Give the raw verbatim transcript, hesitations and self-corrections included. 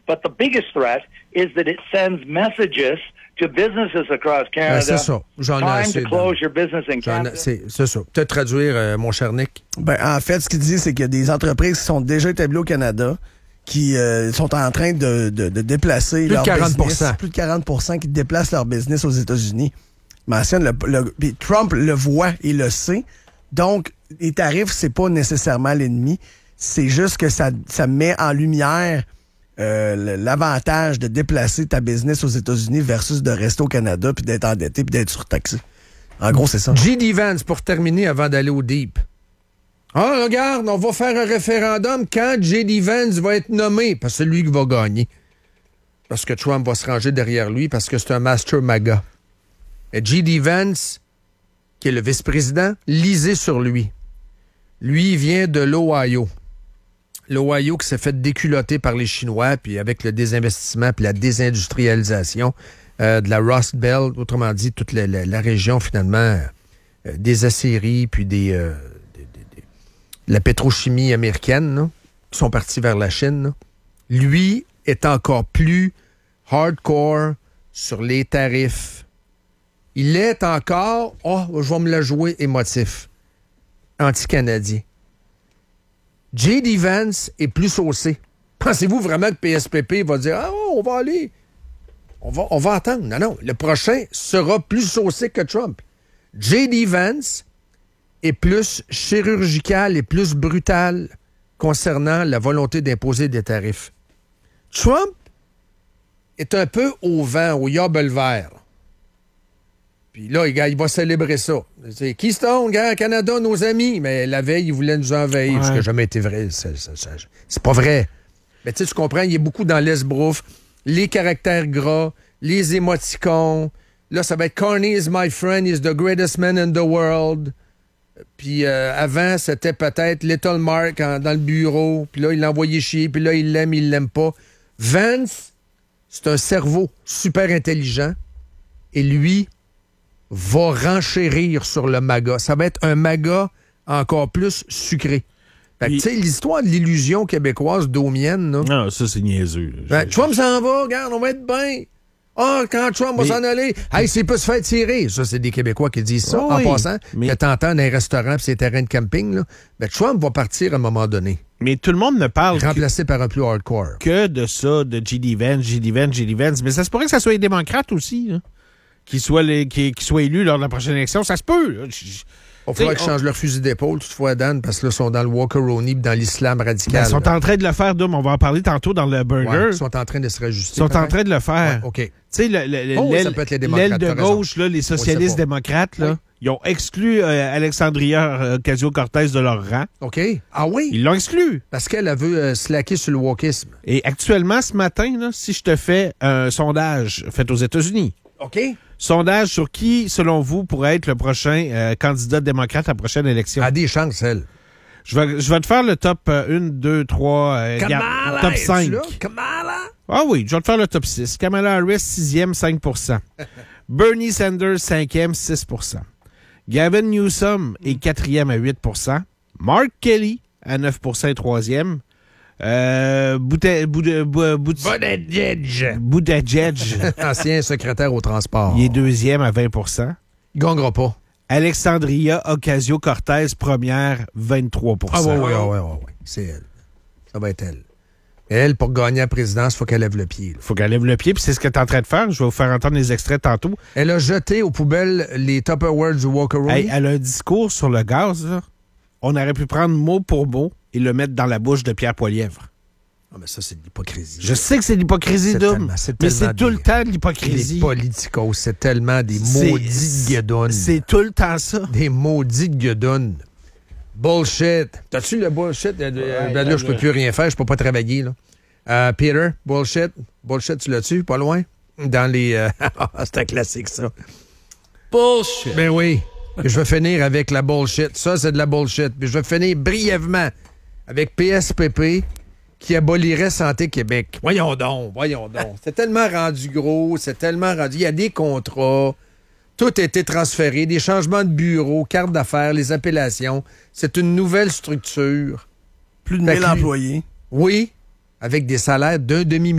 But the biggest threat is that it sends messages to businesses across Canada. Ben, c'est ça. J'en ai Time assez to close de... your business in Canada. C'est, c'est ça. Peut-être traduire, euh, mon cher Nick. Ben, en fait, ce qu'il dit, c'est qu'il y a des entreprises qui sont déjà établies au Canada qui euh, sont en train de, de, de déplacer plus leur de quarante pour cent. business. Plus de quarante pour cent qui déplacent leur business aux États-Unis. Mentionne le, le, puis Trump le voit et le sait. Donc, les tarifs, c'est pas nécessairement l'ennemi. C'est juste que ça, ça met en lumière euh, l'avantage de déplacer ta business aux États-Unis versus de rester au Canada puis d'être endetté puis d'être surtaxé. En gros, c'est ça. J D. Vance, pour terminer avant d'aller au deep. Ah, regarde, on va faire un référendum quand J D. Vance va être nommé, parce que c'est lui qui va gagner. Parce que Trump va se ranger derrière lui, parce que c'est un master MAGA. Et J D. Vance, qui est le vice-président, lisez sur lui. Lui, il vient de l'Ohio. L'Ohio qui s'est fait déculotter par les Chinois, puis avec le désinvestissement puis la désindustrialisation euh, de la Rust Belt, autrement dit, toute la, la, la région, finalement, euh, des aciéries, puis des... Euh, la pétrochimie américaine, là, qui sont partis vers la Chine, là. Lui est encore plus hardcore sur les tarifs. Il est encore, oh, je vais me la jouer émotif, anti-canadien. J D. Vance est plus saucé. Pensez-vous vraiment que P S P P va dire, ah, oh, on va aller, on va, on va attendre. Non, non, le prochain sera plus saucé que Trump. J D. Vance est plus chirurgical et plus brutal concernant la volonté d'imposer des tarifs. Trump est un peu au vent, au yabel vert. Puis là, il va célébrer ça. C'est Keystone, gars, Canada, nos amis. Mais la veille, il voulait nous envahir, ouais. Ce qui n'a jamais été vrai. C'est, c'est, c'est, c'est pas vrai. Mais tu sais, tu comprends, il y a beaucoup dans l'esbrouf. Les caractères gras, les émoticons. Là, ça va être Carney is my friend, he's the greatest man in the world. Puis euh, avant, c'était peut-être Little Mark en, dans le bureau. Puis là, il l'a envoyé chier. Puis là, il l'aime, il l'aime pas. Vance, c'est un cerveau super intelligent. Et lui va renchérir sur le MAGA. Ça va être un MAGA encore plus sucré. Fait que, tu sais, l'histoire de l'illusion québécoise daumienne, là. Non, ça, c'est niaiseux. Ben, Trump s'en va, regarde, on va être bien. Ah, oh, quand Trump va mais... s'en aller, hey, c'est pas se faire tirer. Ça, c'est des Québécois qui disent ça, oh, en oui. passant. Mais... Que t'entends dans les restaurants et ces terrains de camping, là. Ben, Trump va partir à un moment donné. Mais tout le monde ne parle remplacé que... par un plus hardcore. Que de ça, de J D. Vance, J D. Vance, J D. Vance. Mais ça se pourrait que ça soit les démocrates aussi, là. Qu'ils soient, les, qu'ils, qu'ils soient élus lors de la prochaine élection. Ça se peut, là. Il faudra qu'ils on... changent leur fusil d'épaule, toutefois, Dan, parce que là, ils sont dans le Walkeroni et dans l'islam radical. Ben, ils sont en train de le faire, Dom. On va en parler tantôt dans le burger. Ouais, ils sont en train de se rajuster. Ils sont en train de le faire. Ouais, OK. Tu sais, le, le, oh, l'aile, l'aile de gauche, là, les socialistes démocrates, là, oui. Ils ont exclu euh, Alexandria Ocasio-Cortez de leur rang. OK. Ah oui? Ils l'ont exclu. Parce qu'elle a vu euh, slacker sur le wokisme. Et actuellement, ce matin, là, si je te fais un sondage fait aux États-Unis. OK. Sondage sur qui, selon vous, pourrait être le prochain euh, candidat démocrate à la prochaine élection. A des chances, elle. Je vais, je vais te faire le top un, deux, trois, euh, Kamala, top cinq. Kamala? Ah oui, je vais te faire le top six. Kamala Harris, sixième, cinq pour cent. Bernie Sanders, cinquième, six pour cent. Gavin Newsom est quatrième à huit pour cent. Mark Kelly à neuf pour cent, troisième. Euh, Buttigieg. Buttigieg. Ancien secrétaire au transport. Il est deuxième à vingt pour cent. Il gagnera pas. Alexandria Ocasio-Cortez, première, vingt-trois pour cent. Ah oui, oui, oui, oui, oui. C'est elle. Ça va être elle. Et elle, pour gagner la présidence, il faut qu'elle lève le pied. Il faut qu'elle lève le pied, puis c'est ce qu'elle est en train de faire. Je vais vous faire entendre les extraits tantôt. Elle a jeté aux poubelles les top awards du Walkeroni. Hey, elle a un discours sur le gaz, là. On aurait pu prendre mot pour mot et le mettre dans la bouche de Pierre Poilievre. Ah, mais ça, c'est de l'hypocrisie. Je sais que c'est de l'hypocrisie, Dom. Mais c'est tout des, le temps de l'hypocrisie. Les politicos, c'est tellement des maudits guedounes. C'est tout le temps ça. Des maudits guedounes. Bullshit. T'as-tu le bullshit? Ouais, ben là, là je peux plus rien faire, je peux pas travailler, là. Euh, Peter, bullshit. Bullshit, tu l'as-tu? Pas loin? Dans les... Euh... c'est un classique, ça. Bullshit. Ben oui. Je vais finir avec la bullshit. Ça, c'est de la bullshit. Puis je vais finir brièvement avec P S P P qui abolirait Santé Québec. Voyons donc, voyons donc. C'est tellement rendu gros, c'est tellement rendu... Il y a des contrats, tout a été transféré, des changements de bureau, carte d'affaires, les appellations. C'est une nouvelle structure. Plus de mille employés. Oui, avec des salaires d'un demi